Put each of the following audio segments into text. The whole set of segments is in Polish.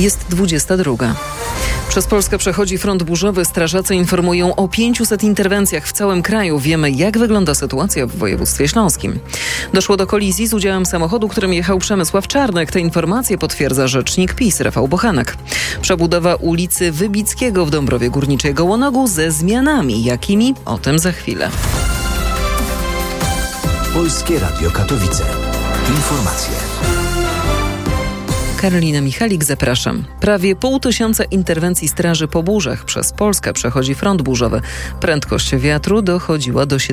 Jest 22. Przez Polskę przechodzi front burzowy. Strażacy informują o 500 interwencjach w całym kraju. Wiemy, jak wygląda sytuacja w województwie śląskim. Doszło do kolizji z udziałem samochodu, którym jechał Przemysław Czarnek. Te informacje potwierdza rzecznik PiS Rafał Bochenek. Przebudowa ulicy Wybickiego w Dąbrowie Górniczej Gołonogu ze zmianami. Jakimi? O tym za chwilę. Polskie Radio Katowice. Informacje. Karolina Michalik, zapraszam. Prawie 500 interwencji straży po burzach. Przez Polskę przechodzi front burzowy. Prędkość wiatru dochodziła do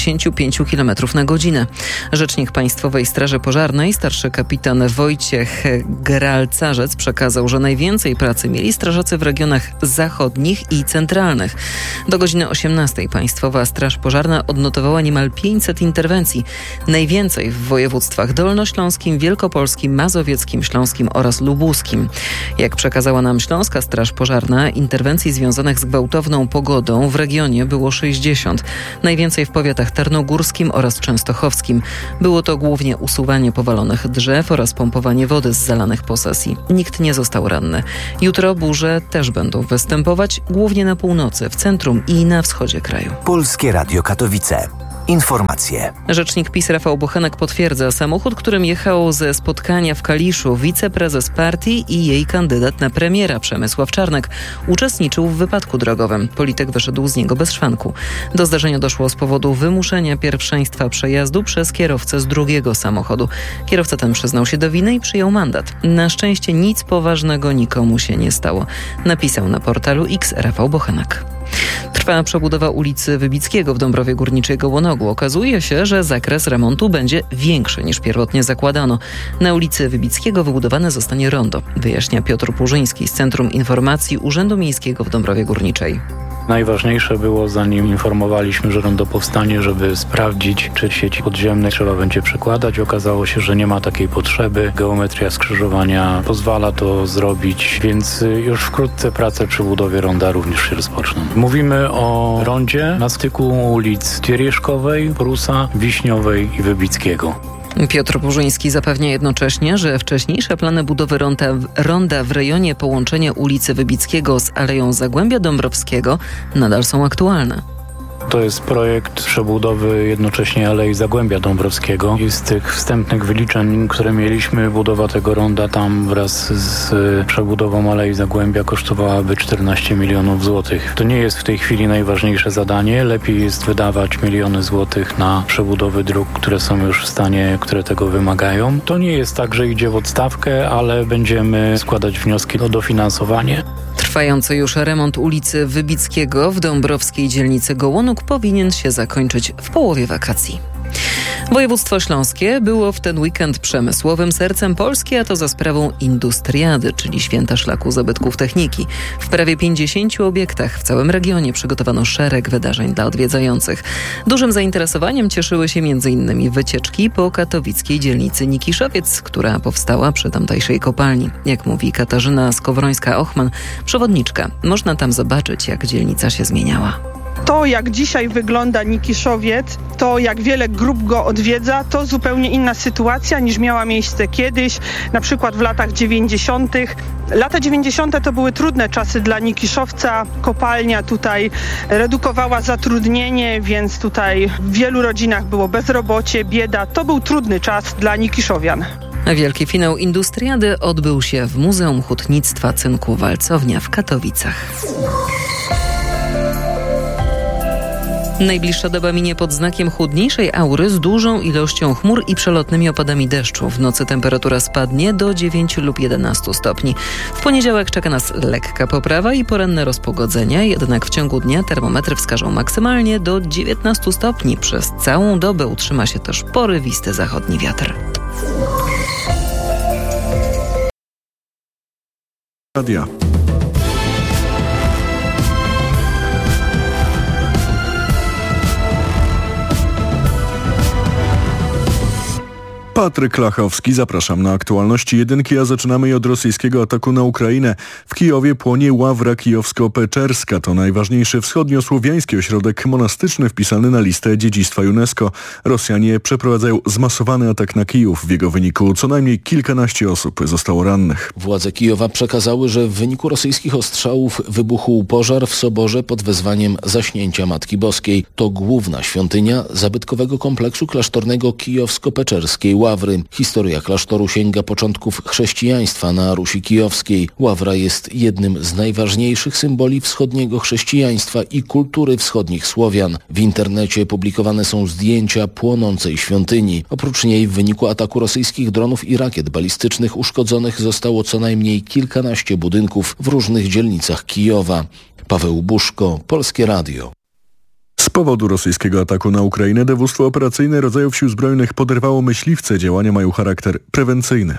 75 km na godzinę. Rzecznik Państwowej Straży Pożarnej, starszy kapitan Wojciech Gralcarzec przekazał, że najwięcej pracy mieli strażacy w regionach zachodnich i centralnych. Do godziny 18 Państwowa Straż Pożarna odnotowała niemal 500 interwencji. Najwięcej w województwach dolnośląskim, wielkopolskim, mazowieckim, śląskim oraz lubuskim. Jak przekazała nam Śląska Straż Pożarna, interwencji związanych z gwałtowną pogodą w regionie było 60. Najwięcej w powiatach tarnogórskim oraz częstochowskim. Było to głównie usuwanie powalonych drzew oraz pompowanie wody z zalanych posesji. Nikt nie został ranny. Jutro burze też będą występować, głównie na północy, w centrum i na wschodzie kraju. Polskie Radio Katowice. Informacje. Rzecznik PiS Rafał Bochenek potwierdza, samochód, którym jechał ze spotkania w Kaliszu wiceprezes partii i jej kandydat na premiera Przemysław Czarnek uczestniczył w wypadku drogowym. Polityk wyszedł z niego bez szwanku. Do zdarzenia doszło z powodu wymuszenia pierwszeństwa przejazdu przez kierowcę z drugiego samochodu. Kierowca ten przyznał się do winy i przyjął mandat. Na szczęście nic poważnego nikomu się nie stało. Napisał na portalu X Rafał Bochenek. Trwa przebudowa ulicy Wybickiego w Dąbrowie Górniczej Gołonogu. Okazuje się, że zakres remontu będzie większy niż pierwotnie zakładano. Na ulicy Wybickiego wybudowane zostanie rondo, wyjaśnia Piotr Purzyński z Centrum Informacji Urzędu Miejskiego w Dąbrowie Górniczej. Najważniejsze było, zanim informowaliśmy, że rondo powstanie, żeby sprawdzić, czy sieci podziemne trzeba będzie przekładać. Okazało się, że nie ma takiej potrzeby. Geometria skrzyżowania pozwala to zrobić, więc już wkrótce prace przy budowie ronda również się rozpoczną. Mówimy o rondzie na styku ulic Tirieszkowej, Prusa, Wiśniowej i Wybickiego. Piotr Purzyński zapewnia jednocześnie, że wcześniejsze plany budowy ronda w rejonie połączenia ulicy Wybickiego z Aleją Zagłębia Dąbrowskiego nadal są aktualne. To jest projekt przebudowy jednocześnie Alei Zagłębia Dąbrowskiego. I z tych wstępnych wyliczeń, które mieliśmy, budowa tego ronda tam wraz z przebudową Alei Zagłębia kosztowałaby 14 milionów złotych. To nie jest w tej chwili najważniejsze zadanie. Lepiej jest wydawać miliony złotych na przebudowy dróg, które są już w stanie, które tego wymagają. To nie jest tak, że idzie w odstawkę, ale będziemy składać wnioski o dofinansowanie. Trwający już remont ulicy Wybickiego w dąbrowskiej dzielnicy Gołonóg powinien się zakończyć w połowie wakacji. Województwo śląskie było w ten weekend przemysłowym sercem Polski, a to za sprawą Industriady, czyli Święta Szlaku Zabytków Techniki. W prawie 50 obiektach w całym regionie przygotowano szereg wydarzeń dla odwiedzających. Dużym zainteresowaniem cieszyły się m.in. wycieczki po katowickiej dzielnicy Nikiszowiec, która powstała przy tamtejszej kopalni. Jak mówi Katarzyna Skowrońska-Ochman, przewodniczka, można tam zobaczyć, jak dzielnica się zmieniała. To, jak dzisiaj wygląda Nikiszowiec, to jak wiele grup go odwiedza, to zupełnie inna sytuacja niż miała miejsce kiedyś, na przykład w latach 90. Lata 90. to były trudne czasy dla Nikiszowca. Kopalnia tutaj redukowała zatrudnienie, więc tutaj w wielu rodzinach było bezrobocie, bieda. To był trudny czas dla Nikiszowian. Wielki finał Industriady odbył się w Muzeum Hutnictwa Cynku Walcownia w Katowicach. Najbliższa doba minie pod znakiem chłodniejszej aury z dużą ilością chmur i przelotnymi opadami deszczu. W nocy temperatura spadnie do 9 lub 11 stopni. W poniedziałek czeka nas lekka poprawa i poranne rozpogodzenia, jednak w ciągu dnia termometry wskażą maksymalnie do 19 stopni. Przez całą dobę utrzyma się też porywisty zachodni wiatr. Radia. Patryk Lachowski, zapraszam na aktualności jedynki, a zaczynamy je od rosyjskiego ataku na Ukrainę. W Kijowie płonie Ławra Kijowsko-Peczerska. To najważniejszy wschodniosłowiański ośrodek monastyczny wpisany na listę dziedzictwa UNESCO. Rosjanie przeprowadzają zmasowany atak na Kijów. W jego wyniku co najmniej kilkanaście osób zostało rannych. Władze Kijowa przekazały, że w wyniku rosyjskich ostrzałów wybuchł pożar w soborze pod wezwaniem Zaśnięcia Matki Boskiej. To główna świątynia zabytkowego kompleksu klasztornego Kijowsko-Peczerskiej Ławry. Historia klasztoru sięga początków chrześcijaństwa na Rusi Kijowskiej. Ławra jest jednym z najważniejszych symboli wschodniego chrześcijaństwa i kultury wschodnich Słowian. W internecie publikowane są zdjęcia płonącej świątyni. Oprócz niej w wyniku ataku rosyjskich dronów i rakiet balistycznych uszkodzonych zostało co najmniej kilkanaście budynków w różnych dzielnicach Kijowa. Paweł Buszko, Polskie Radio. Z powodu rosyjskiego ataku na Ukrainę dowództwo operacyjne rodzajów sił zbrojnych poderwało myśliwce. Działania mają charakter prewencyjny.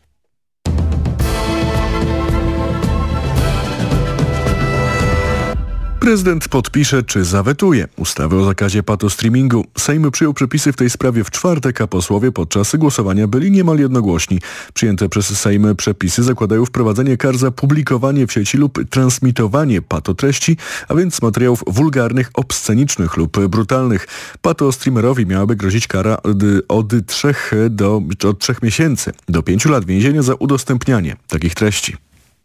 Prezydent podpisze czy zawetuje ustawę o zakazie patostreamingu. Sejm przyjął przepisy w tej sprawie w czwartek, a posłowie podczas głosowania byli niemal jednogłośni. Przyjęte przez Sejm przepisy zakładają wprowadzenie kar za publikowanie w sieci lub transmitowanie patotreści, a więc materiałów wulgarnych, obscenicznych lub brutalnych. Patostreamerowi miałaby grozić kara od 3 miesięcy do 5 lat więzienia za udostępnianie takich treści.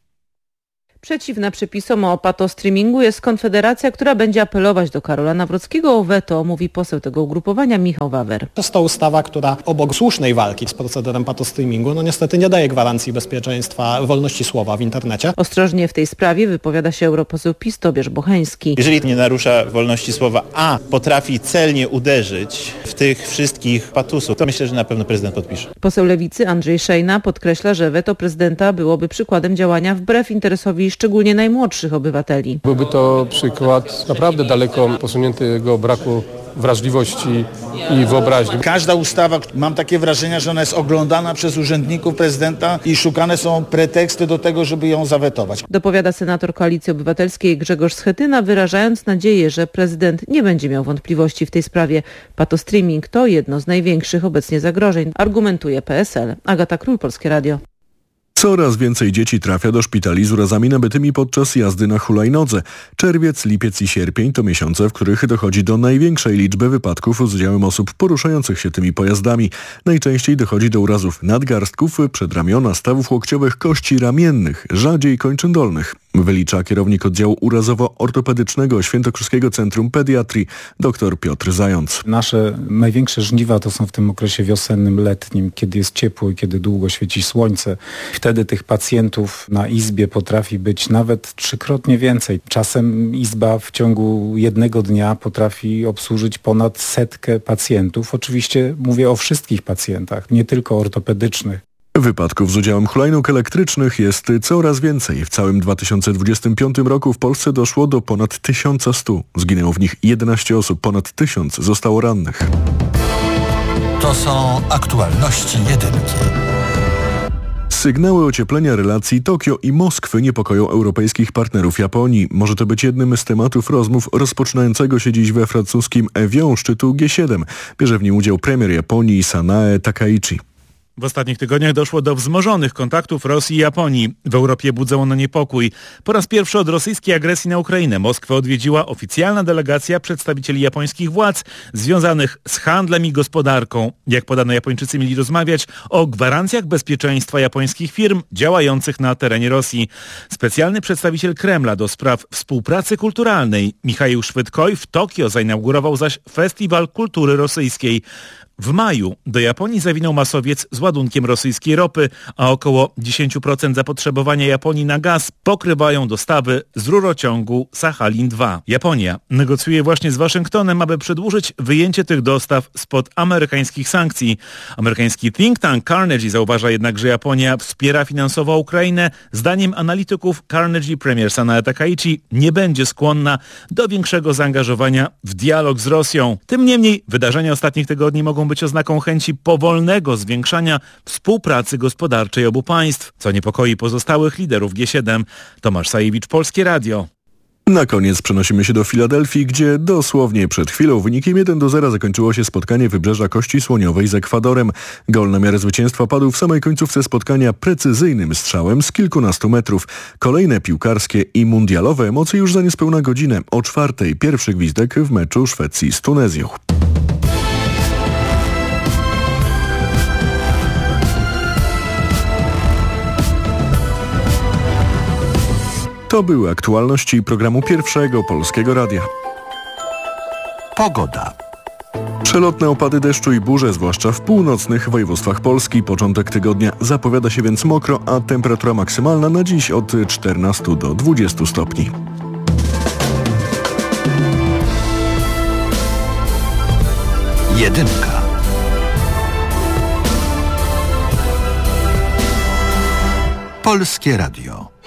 Przeciwna przepisom o patostreamingu jest Konfederacja, która będzie apelować do Karola Nawrockiego o weto, mówi poseł tego ugrupowania Michał Wawer. To jest to ustawa, która obok słusznej walki z procederem patostreamingu, niestety nie daje gwarancji bezpieczeństwa wolności słowa w internecie. Ostrożnie w tej sprawie wypowiada się europoseł PiS Tobiasz Bocheński. Jeżeli nie narusza wolności słowa, a potrafi celnie uderzyć w tych wszystkich patusów, to myślę, że na pewno prezydent podpisze. Poseł Lewicy Andrzej Szejna podkreśla, że weto prezydenta byłoby przykładem działania wbrew interesowi szczególnie najmłodszych obywateli. Byłby to przykład naprawdę daleko posuniętego braku wrażliwości i wyobraźni. Każda ustawa, mam takie wrażenie, że ona jest oglądana przez urzędników prezydenta i szukane są preteksty do tego, żeby ją zawetować. Dopowiada senator Koalicji Obywatelskiej Grzegorz Schetyna, wyrażając nadzieję, że prezydent nie będzie miał wątpliwości w tej sprawie. Patostreaming to jedno z największych obecnie zagrożeń, argumentuje PSL. Agata Król, Polskie Radio. Coraz więcej dzieci trafia do szpitali z urazami nabytymi podczas jazdy na hulajnodze. Czerwiec, lipiec i sierpień to miesiące, w których dochodzi do największej liczby wypadków z udziałem osób poruszających się tymi pojazdami. Najczęściej dochodzi do urazów nadgarstków, przedramiona, stawów łokciowych, kości ramiennych, rzadziej kończyn dolnych. Wylicza kierownik oddziału urazowo-ortopedycznego Świętokrzyskiego Centrum Pediatrii dr Piotr Zając. Nasze największe żniwa to są w tym okresie wiosennym, letnim, kiedy jest ciepło i kiedy długo świeci słońce. Wtedy tych pacjentów na izbie potrafi być nawet 3-krotnie więcej. Czasem izba w ciągu jednego dnia potrafi obsłużyć ponad 100 pacjentów. Oczywiście mówię o wszystkich pacjentach, nie tylko ortopedycznych. Wypadków z udziałem hulajnóg elektrycznych jest coraz więcej. W całym 2025 roku w Polsce doszło do ponad 1100. Zginęło w nich 11 osób, ponad 1000 zostało rannych. To są aktualności jedynki. Sygnały ocieplenia relacji Tokio i Moskwy niepokoją europejskich partnerów Japonii. Może to być jednym z tematów rozmów rozpoczynającego się dziś we francuskim Evian szczytu G7. Bierze w nim udział premier Japonii Sanae Takaichi. W ostatnich tygodniach doszło do wzmożonych kontaktów Rosji i Japonii. W Europie budzą one niepokój. Po raz pierwszy od rosyjskiej agresji na Ukrainę Moskwę odwiedziła oficjalna delegacja przedstawicieli japońskich władz związanych z handlem i gospodarką. Jak podano, Japończycy mieli rozmawiać o gwarancjach bezpieczeństwa japońskich firm działających na terenie Rosji. Specjalny przedstawiciel Kremla do spraw współpracy kulturalnej Michał Szwydkoj w Tokio zainaugurował zaś Festiwal Kultury Rosyjskiej. W maju do Japonii zawinął masowiec z ładunkiem rosyjskiej ropy, a około 10% zapotrzebowania Japonii na gaz pokrywają dostawy z rurociągu Sachalin-2. Japonia negocjuje właśnie z Waszyngtonem, aby przedłużyć wyjęcie tych dostaw spod amerykańskich sankcji. Amerykański think tank Carnegie zauważa jednak, że Japonia wspiera finansowo Ukrainę. Zdaniem analityków Carnegie premier Sanae Takaichi nie będzie skłonna do większego zaangażowania w dialog z Rosją. Tym niemniej wydarzenia ostatnich tygodni mogą być oznaką chęci powolnego zwiększania współpracy gospodarczej obu państw, co niepokoi pozostałych liderów G7. Tomasz Sajewicz, Polskie Radio. Na koniec przenosimy się do Filadelfii, gdzie dosłownie przed chwilą wynikiem 1-0 zakończyło się spotkanie Wybrzeża Kości Słoniowej z Ekwadorem. Gol na miarę zwycięstwa padł w samej końcówce spotkania precyzyjnym strzałem z kilkunastu metrów. Kolejne piłkarskie i mundialowe emocje już za niespełna godzinę. O 4:00 pierwszy gwizdek w meczu Szwecji z Tunezją. To były aktualności programu Pierwszego Polskiego Radia. Pogoda. Przelotne opady deszczu i burze, zwłaszcza w północnych województwach Polski. Początek tygodnia zapowiada się więc mokro, a temperatura maksymalna na dziś od 14 do 20 stopni. Jedynka. Polskie Radio.